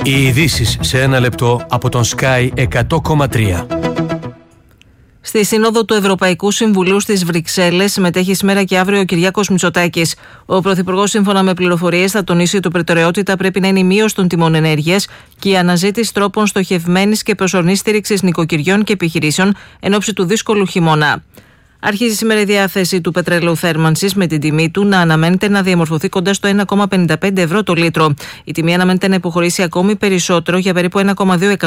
Οι ειδήσεις σε ένα λεπτό από τον Sky 100,3. Στη Σύνοδο του Ευρωπαϊκού Συμβουλίου στις Βρυξέλλες συμμετέχει σήμερα και αύριο ο Κυριάκος Μητσοτάκης. Ο Πρωθυπουργός, σύμφωνα με πληροφορίες, θα τονίσει ότι η προτεραιότητα πρέπει να είναι η μείωση των τιμών ενέργειας και η αναζήτηση τρόπων στοχευμένης και προσωρινής στήριξης νοικοκυριών και επιχειρήσεων εν ώψη του δύσκολου χειμώνα. Αρχίζει σήμερα η διάθεση του πετρελαίου θέρμανσης με την τιμή του να αναμένεται να διαμορφωθεί κοντά στο 1,55 ευρώ το λίτρο. Η τιμή αναμένεται να υποχωρήσει ακόμη περισσότερο για περίπου 1,2